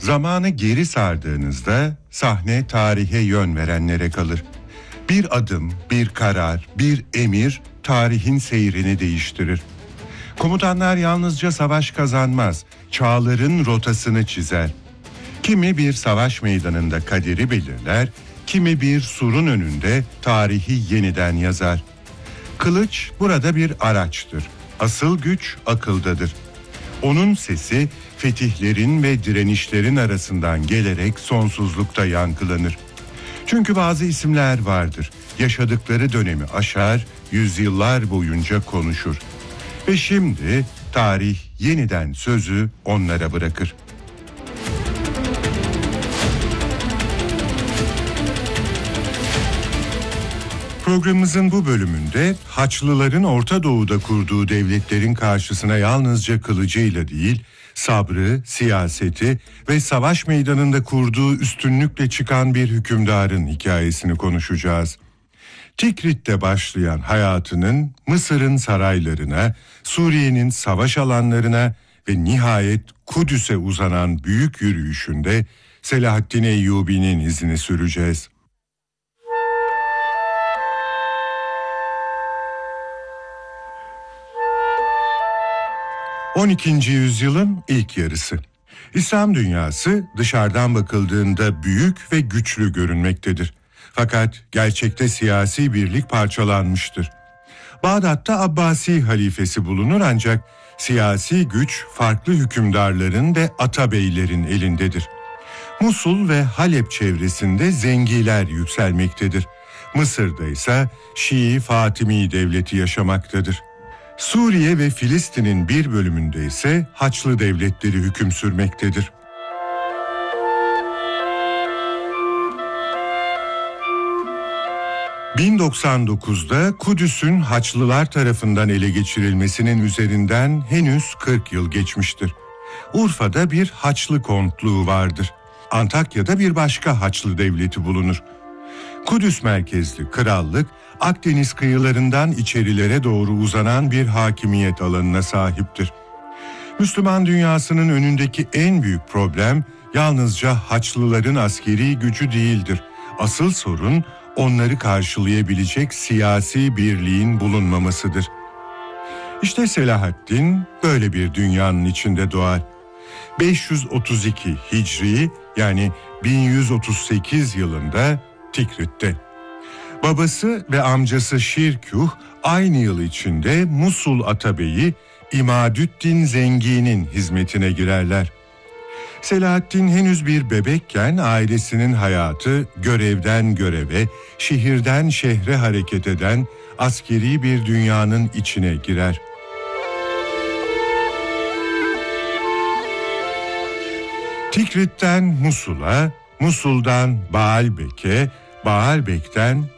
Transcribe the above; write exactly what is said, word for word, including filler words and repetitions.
Zamanı geri sardığınızda sahne tarihe yön verenlere kalır. Bir adım, bir karar, bir emir tarihin seyrini değiştirir. Komutanlar yalnızca savaş kazanmaz, çağların rotasını çizer. Kimi bir savaş meydanında kaderi belirler, kimi bir surun önünde tarihi yeniden yazar. Kılıç burada bir araçtır. Asıl güç akıldadır. Onun sesi fetihlerin ve direnişlerin arasından gelerek sonsuzlukta yankılanır. Çünkü bazı isimler vardır. Yaşadıkları dönemi aşar, yüzyıllar boyunca konuşur. Ve şimdi tarih yeniden sözü onlara bırakır. Programımızın bu bölümünde Haçlıların Orta Doğu'da kurduğu devletlerin karşısına yalnızca kılıcıyla değil, sabrı, siyaseti ve savaş meydanında kurduğu üstünlükle çıkan bir hükümdarın hikayesini konuşacağız. Tikrit'te başlayan hayatının Mısır'ın saraylarına, Suriye'nin savaş alanlarına ve nihayet Kudüs'e uzanan büyük yürüyüşünde Selahaddin Eyyubi'nin izini süreceğiz. on ikinci yüzyılın ilk yarısı. İslam dünyası dışarıdan bakıldığında büyük ve güçlü görünmektedir. Fakat gerçekte siyasi birlik parçalanmıştır. Bağdat'ta Abbasi halifesi bulunur ancak siyasi güç farklı hükümdarların ve atabeylerin elindedir. Musul ve Halep çevresinde Zengiler yükselmektedir. Mısır'da ise Şii Fatimi devleti yaşamaktadır. Suriye ve Filistin'in bir bölümünde ise Haçlı devletleri hüküm sürmektedir. bin doksan dokuzda Kudüs'ün Haçlılar tarafından ele geçirilmesinin üzerinden henüz kırk yıl geçmiştir. Urfa'da bir Haçlı kontluğu vardır. Antakya'da bir başka Haçlı devleti bulunur. Kudüs merkezli krallık, Akdeniz kıyılarından içerilere doğru uzanan bir hakimiyet alanına sahiptir. Müslüman dünyasının önündeki en büyük problem yalnızca Haçlıların askeri gücü değildir. Asıl sorun onları karşılayabilecek siyasi birliğin bulunmamasıdır. İşte Selahaddin böyle bir dünyanın içinde doğar. beş yüz otuz iki Hicri yani bin yüz otuz sekiz yılında Tikrit'te. Babası ve amcası Şirkuh aynı yıl içinde Musul Atabeyi İmadüddin Zengi'nin hizmetine girerler. Selahaddin henüz bir bebekken ailesinin hayatı görevden göreve, şehirden şehre hareket eden askeri bir dünyanın içine girer. Tikrit'ten Musul'a, Musul'dan Baalbek'e, Baalbek'ten